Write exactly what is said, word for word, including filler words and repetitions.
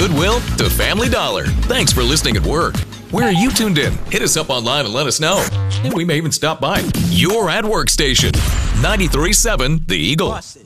Goodwill to Family Dollar. Thanks for listening at work. Where are you tuned in? Hit us up online and let us know. And we may even stop by. Your at work station. ninety-three point seven The Eagle.